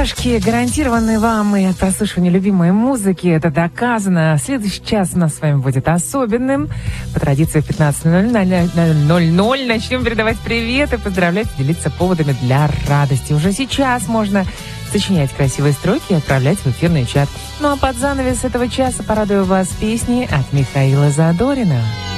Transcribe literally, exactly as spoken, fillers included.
Мурашки гарантированы вам и от прослушивания любимой музыки. Это доказано. Следующий час у нас с вами будет особенным. По традиции в пятнадцать ноль ноль начнем передавать привет и поздравлять, делиться поводами для радости. Уже сейчас можно сочинять красивые строки и отправлять в эфирный чат. Ну а под занавес этого часа порадую вас песней от Михаила Задорина.